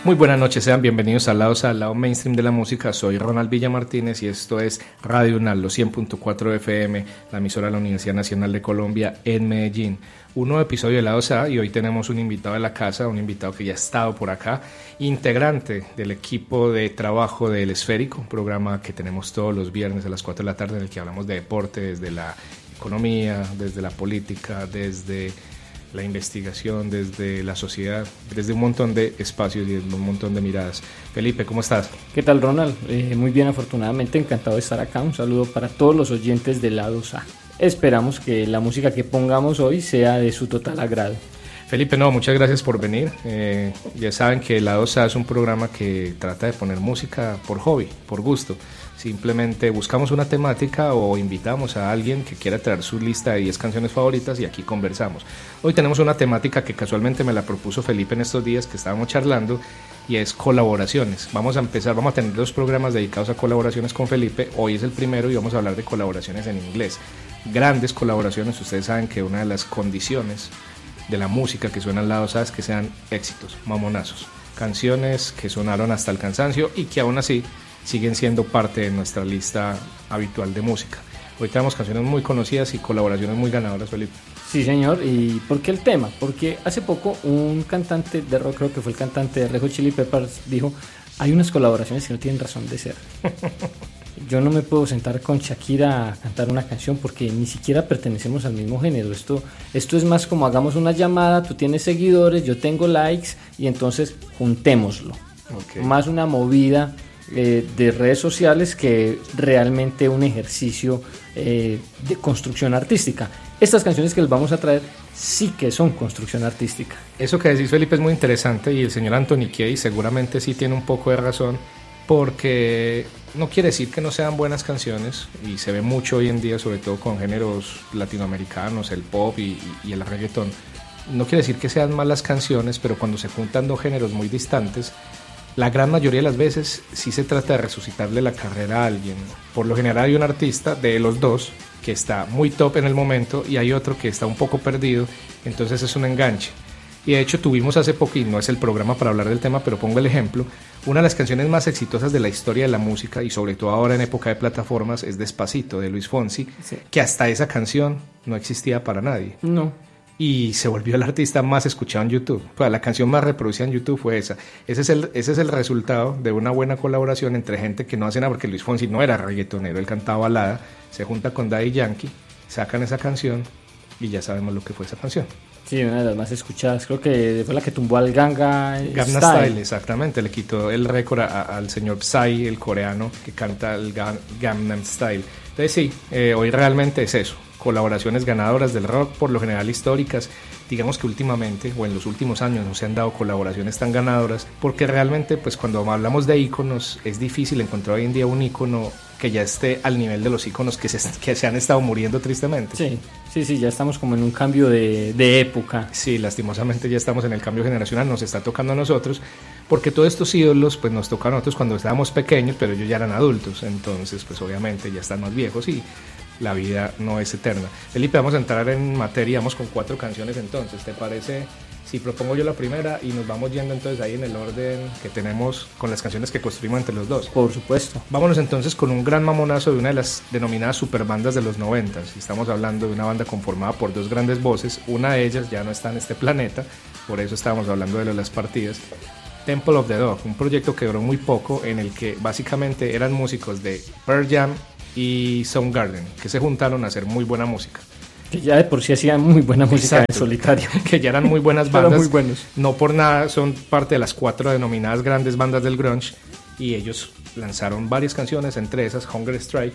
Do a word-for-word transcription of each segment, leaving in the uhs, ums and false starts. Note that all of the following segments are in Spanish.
Muy buenas noches, sean bienvenidos al lado, al lado mainstream de la música. Soy Ronald Villa Martínez y esto es Radio Unal, los cien punto cuatro F M, la emisora de la Universidad Nacional de Colombia en Medellín. Un nuevo episodio de Lados A y hoy tenemos un invitado de la casa, un invitado que ya ha estado por acá, integrante del equipo de trabajo del Esférico, un programa que tenemos todos los viernes a las cuatro de la tarde en el que hablamos de deporte, desde la economía, desde la política, desde la investigación, desde la sociedad, desde un montón de espacios y desde un montón de miradas. Felipe, ¿cómo estás? ¿Qué tal, Ronald? Eh, muy bien, afortunadamente, encantado de estar acá. Un saludo para todos los oyentes de Lados A. Esperamos que la música que pongamos hoy sea de su total agrado. Felipe, no, muchas gracias por venir. Eh, ya saben que Lados A es un programa que trata de poner música por hobby, por gusto. Simplemente buscamos una temática o invitamos a alguien que quiera traer su lista de diez canciones favoritas y aquí conversamos. Hoy tenemos una temática que casualmente me la propuso Felipe en estos días que estábamos charlando y es colaboraciones. Vamos a empezar, vamos a tener dos programas dedicados a colaboraciones con Felipe. Hoy es el primero y vamos a hablar de colaboraciones en inglés. Grandes colaboraciones. Ustedes saben que una de las condiciones de la música que suena al lado es que sean éxitos, mamonazos. Canciones que sonaron hasta el cansancio y que aún así siguen siendo parte de nuestra lista habitual de música. Hoy tenemos canciones muy conocidas y colaboraciones muy ganadoras, Felipe. Sí, señor. ¿Y por qué el tema? Porque hace poco un cantante de rock, creo que fue el cantante de Red Hot Chili Peppers, dijo: hay unas colaboraciones que no tienen razón de ser. Yo no me puedo sentar con Shakira a cantar una canción porque ni siquiera pertenecemos al mismo género. Esto, esto es más como hagamos una llamada, tú tienes seguidores, yo tengo likes y entonces juntémoslo. Okay. Más una movida Eh, de redes sociales que realmente un ejercicio eh, de construcción artística. Estas canciones que les vamos a traer sí que son construcción artística. Eso que decís, Felipe, es muy interesante y el señor Anthony Kiedis seguramente sí tiene un poco de razón, porque no quiere decir que no sean buenas canciones y se ve mucho hoy en día, sobre todo con géneros latinoamericanos, el pop y, y el reggaetón. No quiere decir que sean malas canciones, pero cuando se juntan dos géneros muy distantes, la gran mayoría de las veces sí se trata de resucitarle la carrera a alguien. Por lo general hay un artista de los dos que está muy top en el momento y hay otro que está un poco perdido, entonces es un enganche. Y de hecho tuvimos hace poco, y no es el programa para hablar del tema, pero pongo el ejemplo, una de las canciones más exitosas de la historia de la música y sobre todo ahora en época de plataformas es Despacito, de Luis Fonsi, sí, que hasta esa canción no existía para nadie. No. Y se volvió el artista más escuchado en YouTube. Pues la canción más reproducida en YouTube fue esa. Ese es el, ese es el resultado de una buena colaboración entre gente que no hace nada, porque Luis Fonsi no era reggaetonero, él cantaba balada, se junta con Daddy Yankee, sacan esa canción y ya sabemos lo que fue esa canción. Sí, una de las más escuchadas, creo que fue la que tumbó al Ganga Gangnam Style. Style, exactamente, le quitó el récord a, a, al señor Psy, el coreano, que canta el Gangnam Style. Entonces sí, eh, hoy realmente es eso. Colaboraciones ganadoras del rock, por lo general históricas. Digamos que últimamente o en los últimos años no se han dado colaboraciones tan ganadoras, porque realmente pues cuando hablamos de íconos es difícil encontrar hoy en día un ícono que ya esté al nivel de los íconos que se, que se han estado muriendo tristemente. Sí, sí, sí, ya estamos como en un cambio de, de época. Sí, lastimosamente ya estamos en el cambio generacional, nos está tocando a nosotros, porque todos estos ídolos pues nos tocaron a nosotros cuando estábamos pequeños, pero ellos ya eran adultos, entonces pues obviamente ya están más viejos y la vida no es eterna. Felipe, vamos a entrar en materia, vamos con cuatro canciones entonces, ¿te parece si propongo yo la primera y nos vamos yendo entonces ahí en el orden que tenemos con las canciones que construimos entre los dos? Por supuesto. Vámonos entonces con un gran mamonazo de una de las denominadas superbandas de los noventas. Estamos hablando de una banda conformada por dos grandes voces, una de ellas ya no está en este planeta, por eso estábamos hablando de las partidas. Temple of the Dog, un proyecto que duró muy poco, en el que básicamente eran músicos de Pearl Jam y Soundgarden, que se juntaron a hacer muy buena música. Que ya de por sí hacían muy buena música. Exacto, en solitario. Que ya eran muy buenas bandas. Muy buenos. No por nada son parte de las cuatro denominadas grandes bandas del grunge, y ellos lanzaron varias canciones, entre esas Hunger Strike,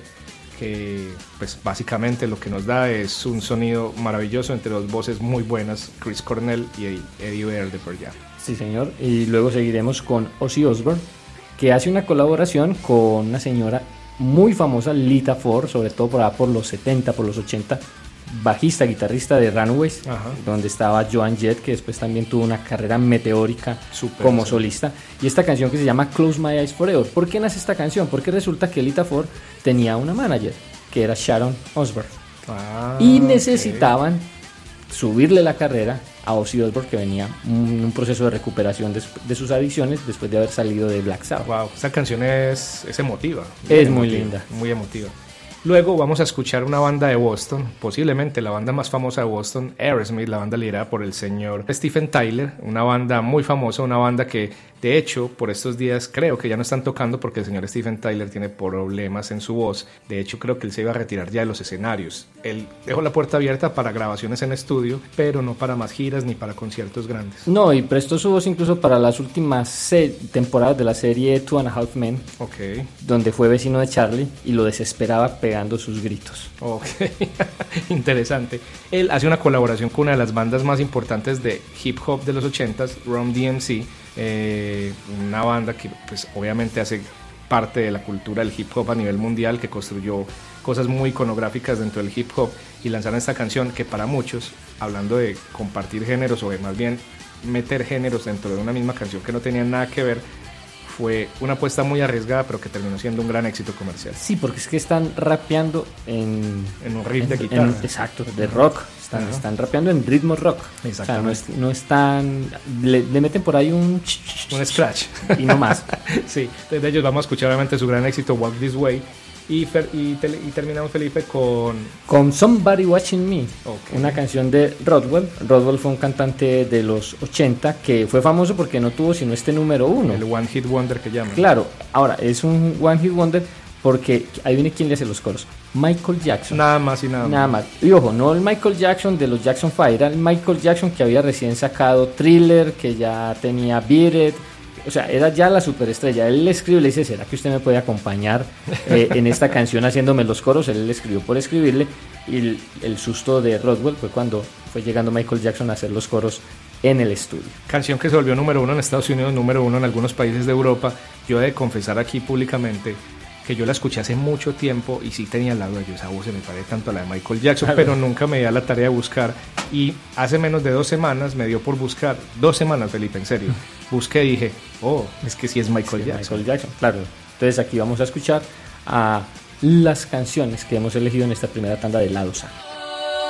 que pues básicamente lo que nos da es un sonido maravilloso entre dos voces muy buenas, Chris Cornell y Eddie Vedder de Pearl Jam. Sí, señor. Y luego seguiremos con Ozzy Osbourne, que hace una colaboración con una señora muy famosa, Lita Ford, sobre todo por, por los setenta, por los ochenta, bajista, guitarrista de Runaways. Ajá. Donde estaba Joan Jett, que después también tuvo una carrera meteórica Super, como sí. solista. Y esta canción que se llama Close My Eyes Forever. ¿Por qué nace esta canción? Porque resulta que Lita Ford tenía una manager, que era Sharon Osbourne. Ah, y necesitaban okay. subirle la carrera a Ozzy Osbourne, que venía en un proceso de recuperación de, de sus adicciones después de haber salido de Black Sabbath. Wow, esta canción es, es emotiva. Es muy linda. Muy emotiva. Luego vamos a escuchar una banda de Boston, posiblemente la banda más famosa de Boston, Aerosmith, la banda liderada por el señor Steven Tyler, una banda muy famosa, una banda que de hecho por estos días creo que ya no están tocando porque el señor Steven Tyler tiene problemas en su voz. De hecho creo que él se iba a retirar ya de los escenarios. Él dejó la puerta abierta para grabaciones en estudio, pero no para más giras ni para conciertos grandes. No, y prestó su voz incluso para las últimas se- temporadas de la serie Two and a Half Men, Ok. donde fue vecino de Charlie y lo desesperaba pegando sus gritos. Ok, interesante. Él hace una colaboración con una de las bandas más importantes de hip hop de los ochentas, Run D M C, eh, una banda que pues obviamente hace parte de la cultura del hip hop a nivel mundial, que construyó cosas muy iconográficas dentro del hip hop, y lanzaron esta canción que para muchos, hablando de compartir géneros o de más bien meter géneros dentro de una misma canción que no tenían nada que ver, fue una apuesta muy arriesgada, pero que terminó siendo un gran éxito comercial. Sí, porque es que están rapeando en... En un riff en- de guitarra. en- exacto, de rock. Están, Ajá. están rapeando en ritmo rock. O sea, no, es- no están... Le, le meten por ahí un... Un scratch. Y no más. Sí, desde ellos vamos a escuchar obviamente su gran éxito Walk This Way, y, Fer- y, tele- y terminamos, Felipe, con Con Somebody Watching Me, Ok. una canción de Rodwell. Rodwell fue un cantante de los ochenta que fue famoso porque no tuvo sino este número uno. el One Hit Wonder que llaman. Claro, ahora es un One Hit Wonder porque ahí viene quien le hace los coros. Michael Jackson. Nada más y nada, Nada más. Y ojo, no el Michael Jackson de los Jackson Five, era el Michael Jackson que había recién sacado Thriller, que ya tenía Beat It. O sea, era ya la superestrella. Él le escribe y le dice, ¿será que usted me puede acompañar eh, en esta canción haciéndome los coros? Él le escribió por escribirle, y el, el susto de Rodwell fue cuando fue llegando Michael Jackson a hacer los coros en el estudio. Canción que se volvió número uno en Estados Unidos, número uno en algunos países de Europa. Yo he de confesar aquí públicamente que yo la escuché hace mucho tiempo y sí tenía al lado de yo, esa voz se me parece tanto a la de Michael Jackson, Claro. pero nunca me di a la tarea de buscar, y hace menos de dos semanas me dio por buscar, dos semanas, Felipe, en serio, busqué y dije, oh, es que sí es Michael Sí, Jackson. Michael Jackson, claro. Entonces aquí vamos a escuchar a las canciones que hemos elegido en esta primera tanda de lados A.